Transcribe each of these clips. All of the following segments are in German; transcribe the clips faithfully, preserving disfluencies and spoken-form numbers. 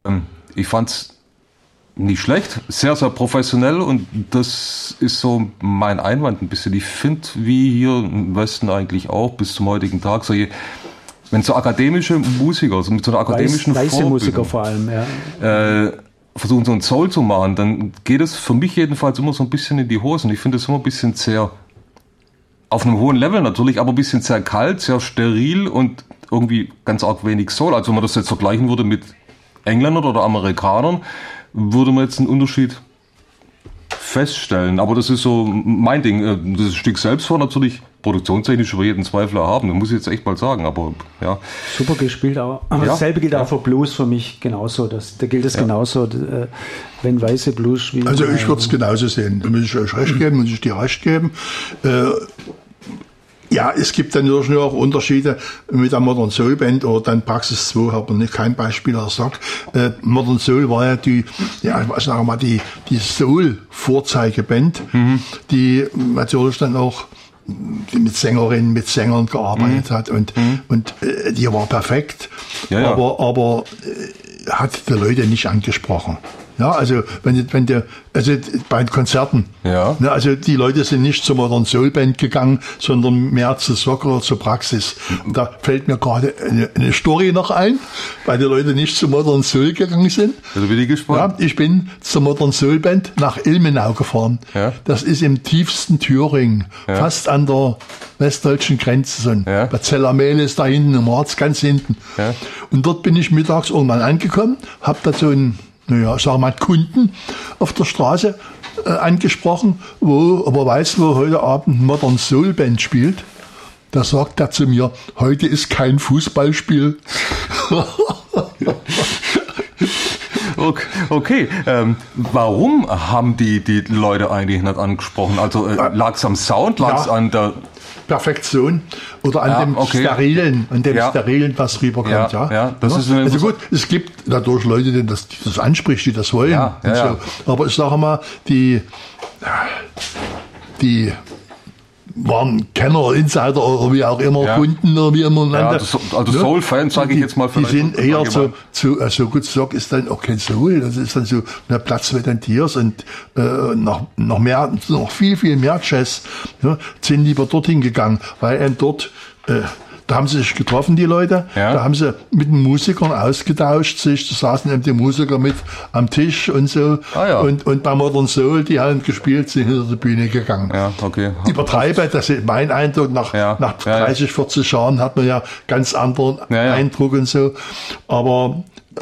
Ich fand's nicht schlecht, sehr, sehr professionell und das ist so mein Einwand ein bisschen. Ich finde, wie hier im Westen eigentlich auch bis zum heutigen Tag, solche, wenn so akademische Musiker, so mit so einer akademischen Weiß, weiße Musiker vor allem, ja. Äh, versuchen so ein Soul zu machen, dann geht es für mich jedenfalls immer so ein bisschen in die Hose und ich finde es immer ein bisschen sehr, auf einem hohen Level natürlich, aber ein bisschen sehr kalt, sehr steril und irgendwie ganz arg wenig Soul. Also wenn man das jetzt vergleichen würde mit Engländern oder Amerikanern, würde man jetzt einen Unterschied feststellen. Aber das ist so mein Ding. Das Stück selbst war natürlich produktionstechnisch über jeden Zweifel erhaben. Das muss ich jetzt echt mal sagen. Aber ja. Super gespielt, aber, aber ja, dasselbe gilt ja. auch für Blues für mich genauso. Das, da gilt es ja. genauso, äh, wenn weiße Blues spielen. Also ich würde es genauso sehen. Da muss ich euch recht geben, muss ich dir recht geben. Äh, Ja, es gibt dann natürlich auch Unterschiede mit der Modern Soul Band oder dann Praxis zwei, habe ich nicht kein Beispiel, der sagt. Äh, Modern Soul war ja die, ja, ich sage mal, die, die Soul-Vorzeigeband, mhm. die natürlich dann auch mit Sängerinnen, mit Sängern gearbeitet mhm. hat und, mhm. und äh, die war perfekt, ja, ja. aber, aber äh, hat die Leute nicht angesprochen. Ja, also wenn wenn der also bei Konzerten, ja. ne, also die Leute sind nicht zur Modern Soul Band gegangen, sondern mehr zu Sock oder zur Praxis. Und da fällt mir gerade eine, eine Story noch ein, weil die Leute nicht zur Modern Soul gegangen sind. Also bin ich gespannt. Ja, ich bin zur Modern Soul Band nach Ilmenau gefahren. Ja. Das ist im tiefsten Thüringen, ja. fast an der westdeutschen Grenze. So ja. Bei Zellermehl ist da hinten im Harz, ganz hinten. Ja. Und dort bin ich mittags irgendwann angekommen, hab da so ein naja, sagen wir mal, Kunden auf der Straße äh, angesprochen, wo, aber weißt du, wo heute Abend Modern Soul Band spielt? Da sagt er zu mir, heute ist kein Fußballspiel. Okay, okay. Ähm, warum haben die die Leute eigentlich nicht angesprochen? Also äh, lag es am Sound, lag es ja. an der Perfektion oder an ja, dem okay. Sterilen, an dem ja. Sterilen, was rüberkommt. Ja, ja. ja, das ja. ist eine also gut, es gibt natürlich Leute, denen das, die das anspricht, die das wollen. Ja, ja, und so. ja. Aber ich sage mal, die, die waren Kenner, Insider oder wie auch immer, ja. Kunden oder wie immer. Ja, also also Soul-Fans, sage ich jetzt mal. Die sind eher so, so also gut, Sock ist dann auch kein Soul, das ist dann so eine Platz mit den Tiers und äh, noch, noch mehr, noch viel, viel mehr Jazz, ja, sind lieber dorthin gegangen, weil ein dort, äh, da haben sie sich getroffen, die Leute. Ja. Da haben sie mit den Musikern ausgetauscht sich. Da saßen eben die Musiker mit am Tisch und so. Ah, ja. Und, und bei Modern Soul, die haben gespielt, sind hinter die Bühne gegangen. Ja, okay. Übertreibe, das ist mein Eindruck. Nach, ja. nach dreißig, vierzig Jahren hat man ja ganz anderen ja, ja. Eindruck und so. Aber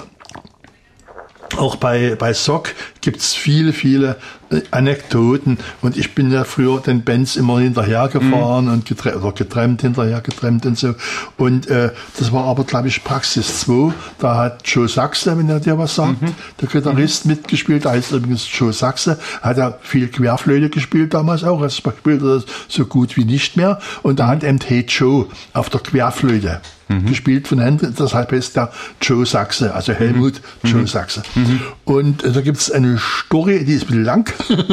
auch bei, bei Sock gibt's viele, viele Anekdoten. Und ich bin ja früher den Bands immer hinterhergefahren mhm. und getre- oder getrennt, hinterher getrennt und so. Und äh, das war aber, glaube ich, Praxis zwei. Da hat Joe Sachse, wenn er dir was sagt, mhm. der Gitarrist mhm. mitgespielt. Da heißt übrigens Joe Sachse. Hat er viel Querflöte gespielt damals auch. Er spielt das so gut wie nicht mehr. Und da hat eben Hey Joe auf der Querflöte mhm. gespielt von Händen. Deshalb heißt der Joe Sachse, also Helmut mhm. Joe Sachse. Mhm. Und äh, da gibt's eine Story, die ist ein bisschen lang.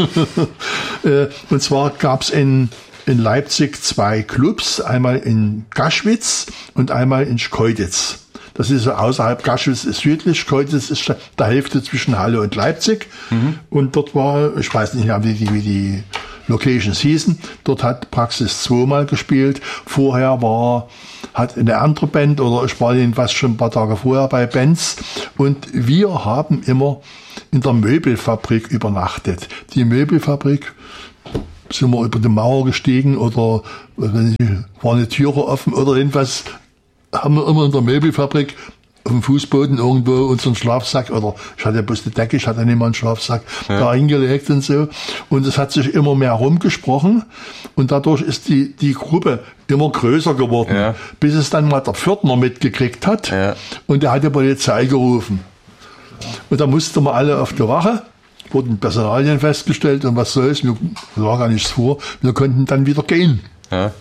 Und zwar gab's in, in Leipzig zwei Clubs, einmal in Gaschwitz und einmal in Schkeuditz. Das ist so außerhalb, Gaschwitz ist südlich, Schkeuditz ist der Hälfte zwischen Halle und Leipzig. Mhm. Und dort war, ich weiß nicht mehr, wie die, wie die Locations hießen, dort hat Praxis zweimal gespielt. Vorher war, hat eine andere Band, oder ich war jedenfalls schon ein paar Tage vorher bei Bands, und wir haben immer in der Möbelfabrik übernachtet. Die Möbelfabrik, sind wir über die Mauer gestiegen oder wenn war eine Türe offen oder irgendwas, haben wir immer in der Möbelfabrik auf dem Fußboden irgendwo unseren Schlafsack, oder ich hatte bloß eine Decke, ich hatte nicht mal einen Schlafsack, ja. da hingelegt und so. Und es hat sich immer mehr rumgesprochen und dadurch ist die, die Gruppe immer größer geworden, ja. bis es dann mal der Pförtner mitgekriegt hat, ja. und der hat die Polizei gerufen. Und da mussten wir alle auf der Wache, wurden Personalien festgestellt und was soll's, mir war gar nichts vor, wir konnten dann wieder gehen. Ja.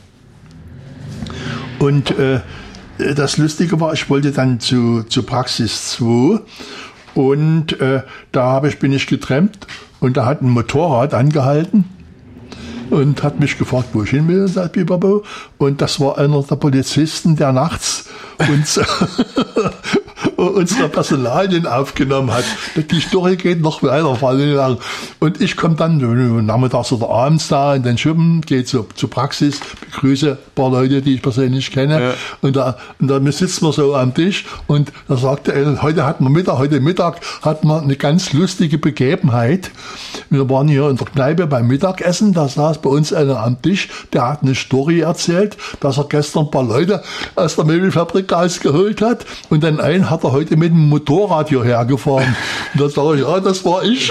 Und äh, das Lustige war, ich wollte dann zu, zu Praxis zwei und äh, da habe ich, bin ich getrennt und da hat ein Motorrad angehalten und hat mich gefragt, wo ich hin will, sagt Bibabo. Und das war einer der Polizisten, der nachts uns unsere Personalien aufgenommen hat. Die Story geht noch weiter, vor allem lang. Und ich komme dann nachmittags oder abends da in den Schuppen, gehe zur, zur Praxis, begrüße ein paar Leute, die ich persönlich kenne. Ja. Und da, und da sitzen wir so am Tisch und da sagte er, heute hatten wir Mittag, heute Mittag hatten wir eine ganz lustige Begebenheit. Wir waren hier in der Kneipe beim Mittagessen, da saß bei uns einer am Tisch, der hat eine Story erzählt, dass er gestern ein paar Leute aus der Möbelfabrik rausgeholt hat und dann einen hat er heute mit dem Motorrad hierher gefahren. Und da sage ich, ja, das war ich.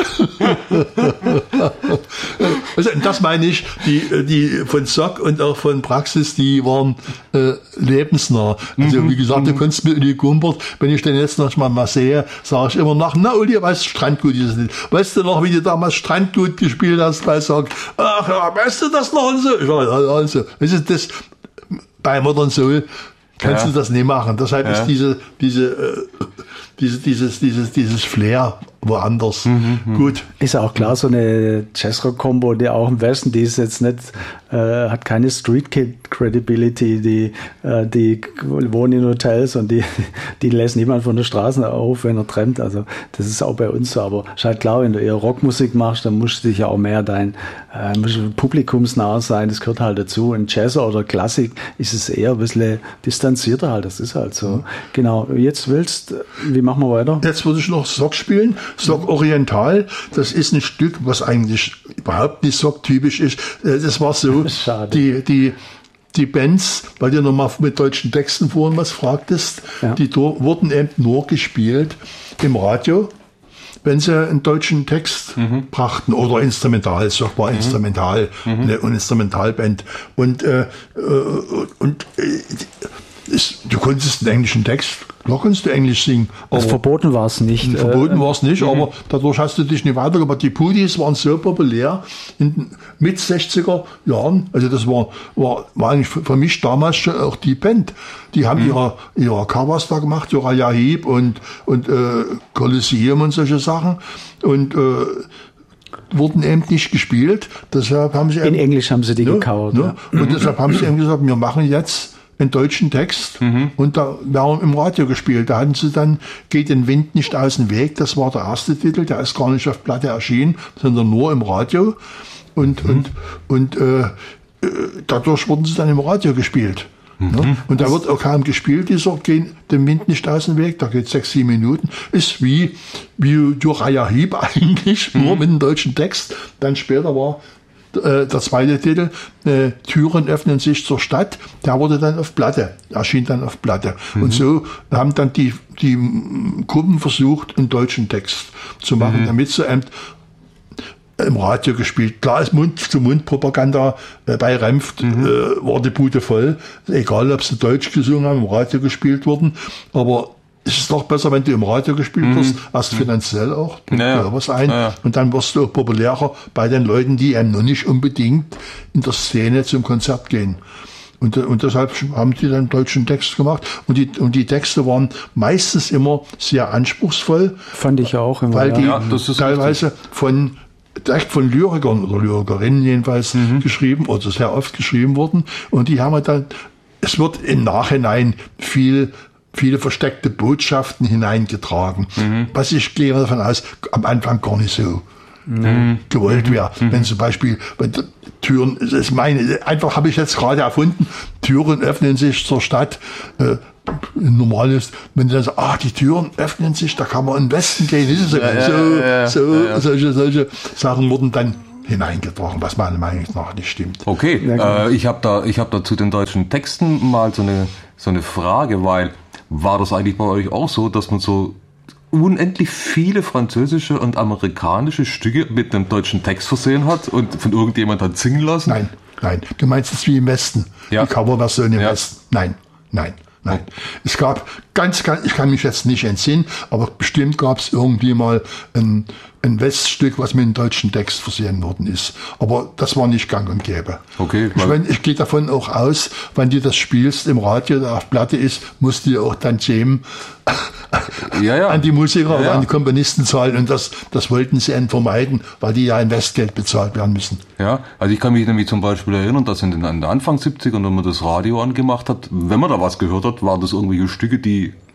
Also, das meine ich, die, die von S O C und auch von Praxis, die waren äh, lebensnah. Also wie gesagt, du kannst mir in die Gumbert, wenn ich den jetzt noch mal, mal sehe, sage ich immer nach, na Uli, weißt du, Strandgut ist es nicht. Weißt du noch, wie du damals Strandgut gespielt hast bei S O C? Ach ja, weißt du das noch? Und so. Ich sage, also, das ist das, bei Modern Soul kannst ja. du das nicht machen. Deshalb ja. ist diese, diese, äh, diese, dieses, dieses, dieses Flair woanders. Mhm, gut. Ist ja auch klar, so eine Jazzrock-Combo, die auch im Westen, die ist jetzt nicht, äh, hat keine Street-Credibility, die, äh, die wohnen in Hotels und die, die lässt niemand von der Straße auf, wenn er trennt. Also, das ist auch bei uns so. Aber ist halt klar, wenn du eher Rockmusik machst, dann musst du dich ja auch mehr dein, äh, musst du publikumsnah sein, das gehört halt dazu. In Jazz oder Klassik ist es eher ein bisschen distanzierter halt, das ist halt so. Mhm. Genau. Jetzt willst, wie machen wir weiter? Jetzt würde ich noch S O C spielen. S O C Oriental, das ist ein Stück, was eigentlich überhaupt nicht S O C-typisch ist. Das war so, die, die, die Bands, weil du nochmal mit deutschen Texten vorhin was fragtest, ja. die wurden eben nur gespielt im Radio, wenn sie einen deutschen Text mhm. brachten oder instrumental. S O C war mhm. instrumental, mhm. eine Instrumentalband. Und, äh, und äh, ist, du konntest einen englischen Text, klar konntest du Englisch singen. Also verboten war es nicht. Verboten äh, war es nicht, äh, aber dadurch hast du dich nicht weitergebracht. Die Pudis waren so populär in den mit sechziger Jahren. Also das war, war, war eigentlich für mich damals schon auch die Band. Die haben mhm. ihre, ihre Covers da gemacht, Uriah Heep und, und äh, Colosseum und solche Sachen. Und äh, wurden eben nicht gespielt. Deshalb haben sie in eben, Englisch haben sie die ne, gecovert. Ne? Ja. Und deshalb haben sie eben gesagt, wir machen jetzt einen deutschen Text mhm. und da werden im Radio gespielt. Da hatten sie dann Geht den Wind nicht aus dem Weg, das war der erste Titel, der ist gar nicht auf Platte erschienen, sondern nur im Radio und, mhm. und, und äh, dadurch wurden sie dann im Radio gespielt. Mhm. Ne? Und da wird auch kaum gespielt, dieser Geht den Wind nicht aus dem Weg, da geht sechs, sieben Minuten, ist wie, wie Uriah Heep eigentlich, mhm. nur mit einem deutschen Text. Dann später war der zweite Titel, äh, Türen öffnen sich zur Stadt, der wurde dann auf Platte, erschien dann auf Platte. Mhm. Und so haben dann die, die Gruppen versucht, einen deutschen Text zu machen, mhm. damit sie eben im Radio gespielt. Klar ist Mund-zu-Mund-Propaganda äh, bei Renft, mhm. äh, war die Bude voll, egal ob sie Deutsch gesungen haben, im Radio gespielt wurden, aber es ist doch besser, wenn du im Radio gespielt wirst, mhm. erst finanziell auch, naja. was ein, naja. und dann wirst du auch populärer bei den Leuten, die eben noch nicht unbedingt in der Szene zum Konzert gehen. Und, und deshalb haben die dann einen deutschen Text gemacht. Und die, und die Texte waren meistens immer sehr anspruchsvoll. Fand ich auch immer. Weil die ja, das ist teilweise richtig. von direkt von Lyrikern oder Lyrikerinnen jedenfalls mhm. geschrieben oder sehr oft geschrieben wurden. Und die haben dann, es wird im Nachhinein viel viele versteckte Botschaften hineingetragen. Mhm. Was ich gehe davon aus, am Anfang gar nicht so mhm. gewollt wäre. Mhm. Wenn zum Beispiel wenn Türen, das ist meine, einfach habe ich jetzt gerade erfunden, Türen öffnen sich zur Stadt. Äh, normal ist, wenn du dann sagst, ah, die Türen öffnen sich, da kann man in den Westen gehen. Das ist so, ja, so, ja, ja, so ja, ja. Solche, solche Sachen wurden dann hineingetragen, was meiner Meinung nach nicht stimmt. Okay, äh, ich habe da, ich habe da zu den deutschen Texten mal so eine, so eine Frage, weil war das eigentlich bei euch auch so, dass man so unendlich viele französische und amerikanische Stücke mit einem deutschen Text versehen hat und von irgendjemand hat singen lassen? Nein, nein. Du meinst es wie im Westen. Ja. Die Coverversion im ja. Westen. Nein, nein, nein. Oh. Es gab ganz, ganz, ich kann mich jetzt nicht entsinnen, aber bestimmt gab es irgendwie mal ein, ein Weststück, was mit einem deutschen Text versehen worden ist. Aber das war nicht gang und gäbe. Okay. Ich, mein, ich gehe davon auch aus, wenn du das spielst im Radio oder auf Platte ist, musst du ja auch dann Themen ja, ja. an die Musiker ja, oder ja. an die Komponisten zahlen. Und das, das wollten sie eben vermeiden, weil die ja in Westgeld bezahlt werden müssen. Ja, also ich kann mich nämlich zum Beispiel erinnern, dass in den Anfang siebziger, wenn man das Radio angemacht hat, wenn man da was gehört hat, waren das irgendwelche Stücke, die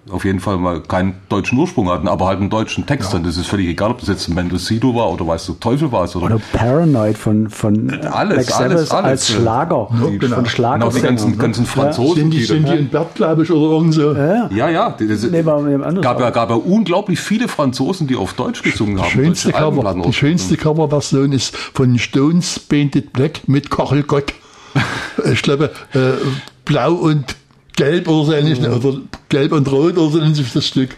auf jeden Fall mal keinen deutschen Ursprung hatten, aber halt einen deutschen Text. Ja. Das ist völlig egal, ob das jetzt ein Mendocino war oder weißt du, Teufel war es. Oder, oder Paranoid von, von alles, Black Sabbath alles, alles, als Schlager. Ja, die, genau. Von Schlager genau, die ganzen, ganzen Franzosen. Ja. Sind die, sind die in Bert, glaube ich, oder irgend so? Ja, ja. ja die, das, nee, gab, ja, gab ja unglaublich viele Franzosen, die auf Deutsch gesungen haben. Die schönste, Cover, die schönste Coverversion ist von Stones Painted Black mit Karel Gott. Ich glaube, äh, blau und gelb oder so ähnlich, ja. oder gelb und rot oder so nennt sich das Stück.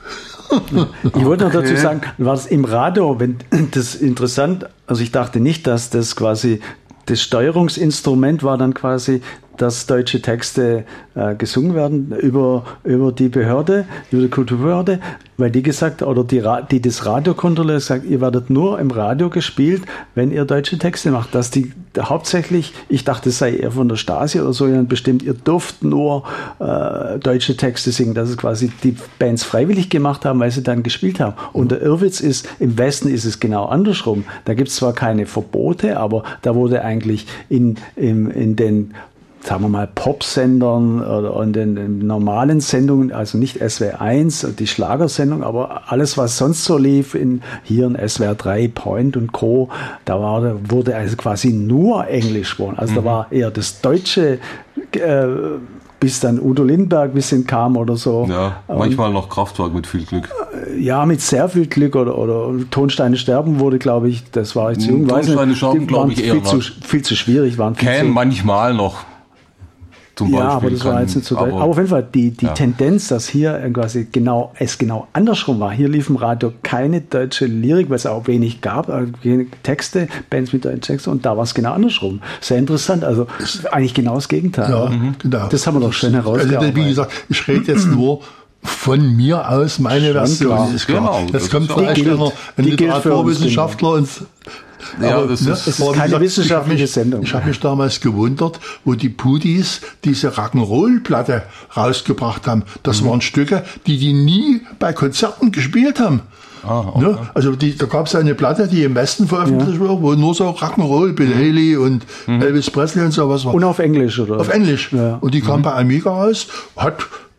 Ich wollte noch okay. dazu sagen, war das im Radio, wenn das interessant, also ich dachte nicht, dass das quasi das Steuerungsinstrument war dann quasi, dass deutsche Texte äh, gesungen werden über, über die Behörde, über die Kulturbehörde, weil die gesagt, oder die, die das Radio kontrolliert, sagt, ihr werdet nur im Radio gespielt, wenn ihr deutsche Texte macht. Dass die hauptsächlich, ich dachte, es sei eher von der Stasi oder so, bestimmt, ihr dürft nur äh, deutsche Texte singen, dass es quasi die Bands freiwillig gemacht haben, weil sie dann gespielt haben. Und der Irrwitz ist, im Westen ist es genau andersrum. Da gibt es zwar keine Verbote, aber da wurde eigentlich in, in, in den sagen wir mal, Pop-Sendern oder in den, in den normalen Sendungen, also nicht S W R eins, die Schlagersendung, aber alles, was sonst so lief, in, hier in S W R drei, Point und Co., da war, wurde also quasi nur Englisch gesprochen. Also mhm. da war eher das Deutsche, äh, bis dann Udo Lindenberg ein bisschen kam oder so. Ja, manchmal und, noch Kraftwerk mit viel Glück. Ja, mit sehr viel Glück oder, oder Tonsteine sterben wurde, glaube ich, das war jetzt jung. Tonsteine sterben, glaube ich, eher viel zu, viel zu schwierig. Waren viel Can zu, manchmal noch. Zum ja, Beispiel aber das war jetzt nicht so. Aber, aber auf jeden Fall die, die ja. Tendenz, dass hier quasi genau, es genau andersrum war. Hier lief im Radio keine deutsche Lyrik, weil es auch wenig gab, keine Texte, Bands mit deutschen Texten, und da war es genau andersrum. Sehr interessant. Also eigentlich genau das Gegenteil. Ja, mhm. genau. Das haben wir doch schön herausgearbeitet. Also, wie gesagt, ich rede jetzt nur von mir aus, meine Version. Das ist klar. Genau, das, das kommt vielleicht einer, ein Literaturwissenschaftler und Ja, aber, das ne, ist, es ist keine gesagt, wissenschaftliche ich Sendung. Ich habe mich damals gewundert, wo die Pudis diese Rock'n'Roll-Platte rausgebracht haben. Das mhm. waren Stücke, die die nie bei Konzerten gespielt haben. Ah, okay. Ne? Also die, da gab es eine Platte, die im Westen veröffentlicht ja. wurde, wo nur so Rock'n'Roll, Bill mhm. Haley und mhm. Elvis Presley und sowas war. Und auf Englisch, oder? Auf Englisch. Ja. Und die kam mhm. bei Amiga raus, hat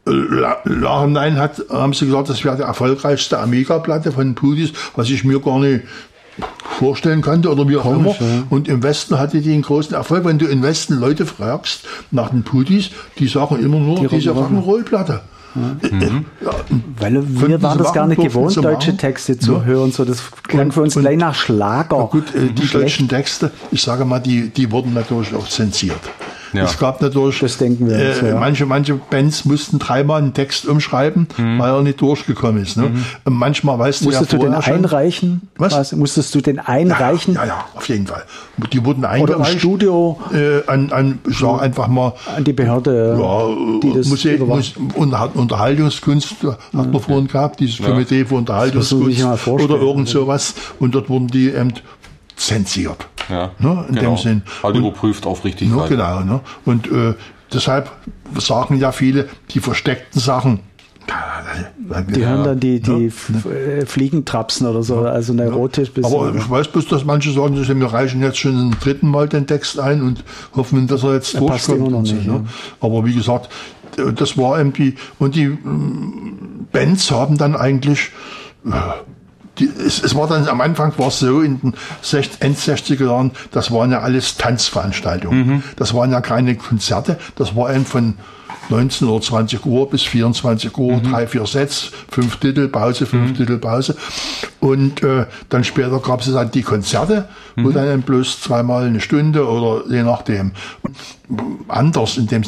Nein, hat, haben sie gesagt, das wäre die erfolgreichste Amiga-Platte von Pudis, was ich mir gar nicht vorstellen konnte oder wie auch immer. Ja. Und im Westen hatte die einen großen Erfolg. Wenn du im Westen Leute fragst nach den Pudis, die sagen immer nur die diese Rock'n'Roll-Platte. Ja. Mhm. Ja, weil wir waren das gar nicht gewohnt, deutsche Texte zu ja. hören. So, das klang für uns und, gleich nach Schlager. Gut, äh, die deutschen Texte, ich sage mal, die, die wurden natürlich auch zensiert. Ja. Es gab natürlich, das denken wir jetzt, äh, ja. manche, manche Bands mussten dreimal einen Text umschreiben, mhm. weil er nicht durchgekommen ist. Ne? Mhm. Manchmal weißt du Musstest ja du den einreichen? Was? Was? Musstest du den einreichen? Ja, ja, ja, auf jeden Fall. Die wurden eingereicht. Oder im Studio? Äh, an, an, ich sag einfach mal. An die Behörde. Ja, die das Musik, Unter, Unterhaltungskunst hat man ja. vorhin gehabt, dieses ja. Komitee für Unterhaltungskunst oder irgend sowas. Und dort wurden die eben zensiert. Ja, ne, in genau. dem Sinn. Halt überprüft auf Richtigkeit. Ne, genau. Ne? Und äh, deshalb sagen ja viele, die versteckten Sachen, die ja, hören dann die, die ja, Fliegentrapsen oder so, also neurotisch. Ja. Aber ich weiß bloß, dass manche sagen, wir reichen jetzt schon zum dritten Mal den Text ein und hoffen, dass er jetzt er durchkommt. Noch nicht, ne? Ja. Aber wie gesagt, das war irgendwie, und die Bands haben dann eigentlich, die, es, es war dann am Anfang war es so in den Endsechziger Jahren, das waren ja alles Tanzveranstaltungen. Mhm. Das waren ja keine Konzerte, das war ein von neunzehn oder zwanzig Uhr bis vierundzwanzig Uhr, mhm. drei, vier Sets, fünf Titel, Pause, fünf mhm. Titel, Pause. Und äh, dann später gab es dann die Konzerte, mhm. wo dann bloß zweimal eine Stunde oder je nachdem anders in dem